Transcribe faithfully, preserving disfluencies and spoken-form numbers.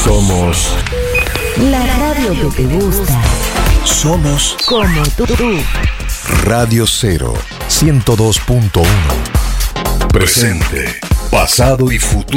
Somos la radio que te gusta. Somos Como tú. Radio Cero, ciento dos punto uno. Presente, pasado y futuro.